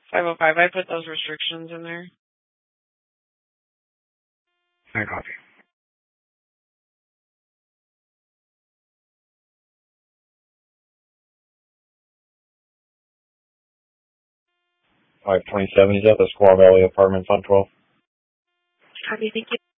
505. I put those restrictions in there. I copy. 527, is that the Squaw Valley Apartments on 12? Copy, thank you.